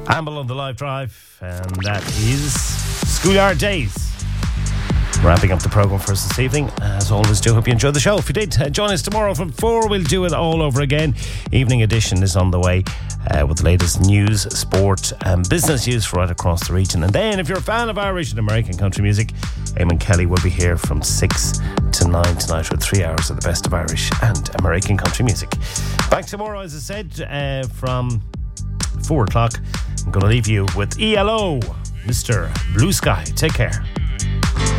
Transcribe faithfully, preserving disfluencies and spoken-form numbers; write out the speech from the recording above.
Amble on the Live Drive, and that is Schoolyard Days. Wrapping up the programme for us this evening. As always, do hope you enjoyed the show. If you did, uh, join us tomorrow from four. We'll do it all over again. Evening edition is on the way uh, with the latest news, sport and business news right across the region. And then, if you're a fan of Irish and American country music, Eamon Kelly will be here from six to nine tonight with three hours of the best of Irish and American country music. Back tomorrow, as I said, uh, from four o'clock. I'm going to leave you with E L O, Mister Blue Sky. Take care.